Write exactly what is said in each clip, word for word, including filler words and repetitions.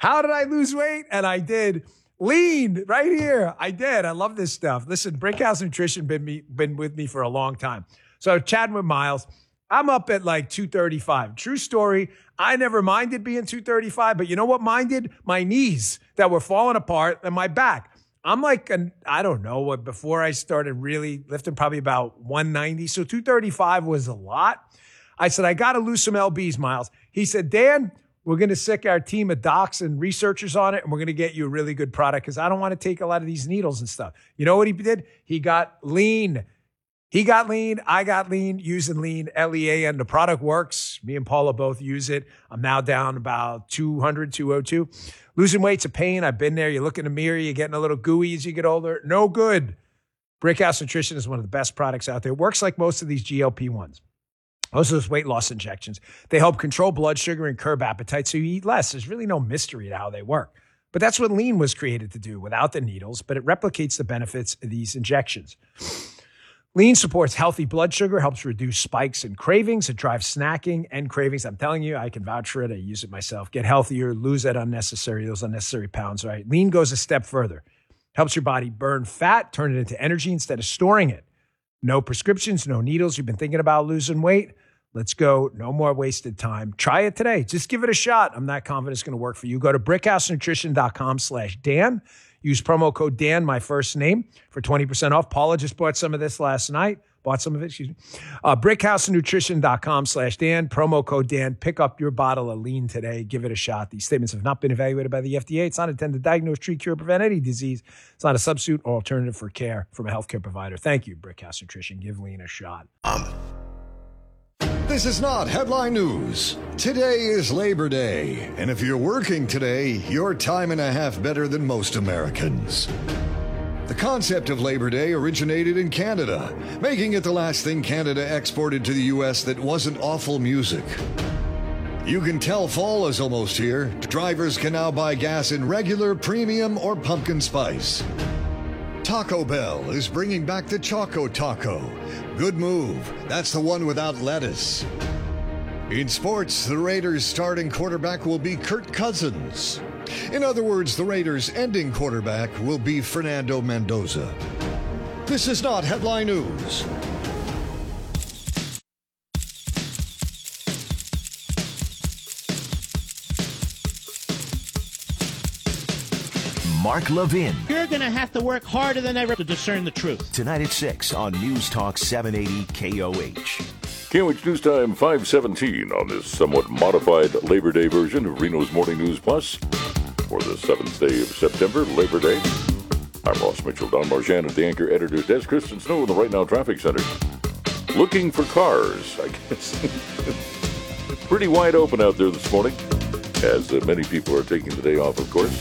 How did I lose weight? And I did. Lean right here. I did. I love this stuff. Listen, Brickhouse Nutrition been me been with me for a long time. So chatting with Miles, I'm up at like two thirty-five. True story. I never minded being two thirty-five, but you know what minded? My knees that were falling apart and my back. I'm like, an, I don't know what, before I started really lifting, probably about one ninety. So two thirty-five was a lot. I said, I got to lose some L Bs, Miles. He said, Dan, we're going to sick our team of docs and researchers on it, and we're going to get you a really good product because I don't want to take a lot of these needles and stuff. You know what he did? He got lean. He got lean. I got lean using lean, L E A, and the product works. Me and Paula both use it. I'm now down about two hundred, two oh two. Losing weight's a pain. I've been there. You look in the mirror, you're getting a little gooey as you get older. No good. Brickhouse Nutrition is one of the best products out there. It works like most of these G L P ones. Most of those weight loss injections. They help control blood sugar and curb appetite so you eat less. There's really no mystery to how they work. But that's what lean was created to do without the needles, but it replicates the benefits of these injections. Lean supports healthy blood sugar, helps reduce spikes and cravings. It drives snacking and cravings. I'm telling you, I can vouch for it. I use it myself. Get healthier, lose that unnecessary, those unnecessary pounds, right? Lean goes a step further. Helps your body burn fat, turn it into energy instead of storing it. No prescriptions, no needles. You've been thinking about losing weight? Let's go. No more wasted time. Try it today. Just give it a shot. I'm not confident it's going to work for you. Go to brickhousenutrition.com slash Dan. Use promo code Dan, my first name, for twenty percent off. Paula just bought some of this last night. Bought some of it, excuse me. Uh, brickhousenutrition.com slash Dan. Promo code Dan. Pick up your bottle of lean today. Give it a shot. These statements have not been evaluated by the F D A. It's not intended to diagnose, treat, cure, prevent any disease. It's not a substitute or alternative for care from a healthcare provider. Thank you, Brickhouse Nutrition. Give lean a shot. Um. This is not headline news. Today is Labor Day, and if you're working today, you're time and a half better than most Americans. The concept of Labor Day originated in Canada, making it the last thing Canada exported to the U S that wasn't awful music. You can tell fall is almost here. Drivers can now buy gas in regular, premium, or pumpkin spice. Taco Bell is bringing back the Choco Taco. Good move. That's the one without lettuce. In sports, the Raiders' starting quarterback will be Kirk Cousins. In other words, the Raiders' ending quarterback will be Fernando Mendoza. This is not headline news. Mark Levin. You're going to have to work harder than ever to discern the truth. Tonight at six on News Talk seven eighty K O H. K O H News Time five seventeen on this somewhat modified Labor Day version of Reno's Morning News Plus for the seventh day of September, Labor Day. I'm Ross Mitchell, Don Marchand at the Anchor Editor's Desk. Kristen Snow in the Right Now Traffic Center. Looking for cars, I guess. Pretty wide open out there this morning, as uh, many people are taking the day off, of course.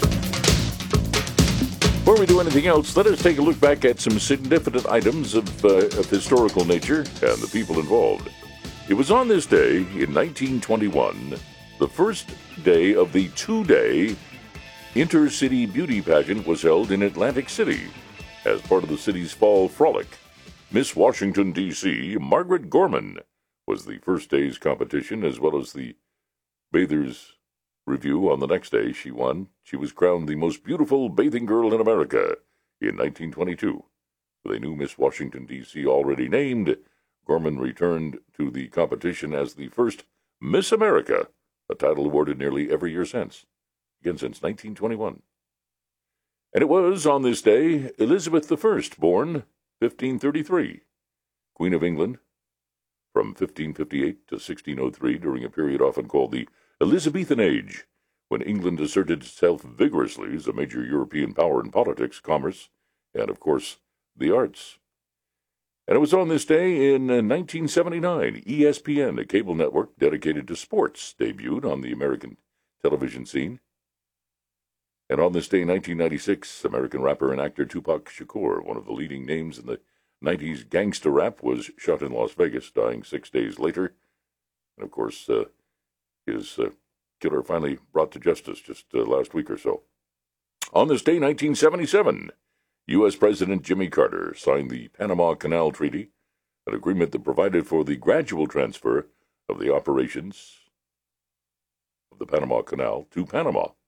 Before we do anything else, let us take a look back at some significant items of, uh, of historical nature and the people involved. It was on this day in nineteen twenty-one, the first day of the two-day Intercity Beauty Pageant was held in Atlantic City as part of the city's fall frolic. Miss Washington, D C, Margaret Gorman, was the first day's competition, as well as the Bathers Review on the next day. She won. She was crowned the most beautiful bathing girl in America in nineteen twenty-two. With a new Miss Washington, D C already named, Gorman returned to the competition as the first Miss America, a title awarded nearly every year since, again since nineteen twenty-one. And it was on this day Elizabeth the First, born fifteen thirty-three, Queen of England, from fifteen fifty-eight to sixteen oh three, during a period often called the Elizabethan Age, when England asserted itself vigorously as a major European power in politics, commerce, and, of course, the arts. And it was on this day in nineteen seventy-nine, E S P N, a cable network dedicated to sports, debuted on the American television scene. And on this day in nineteen ninety-six, American rapper and actor Tupac Shakur, one of the leading names in the nineties gangsta rap, was shot in Las Vegas, dying six days later. And, of course, uh, his uh, killer finally brought to justice just uh, last week or so. On this day, nineteen seventy-seven, U S President Jimmy Carter signed the Panama Canal Treaty, an agreement that provided for the gradual transfer of the operations of the Panama Canal to Panama.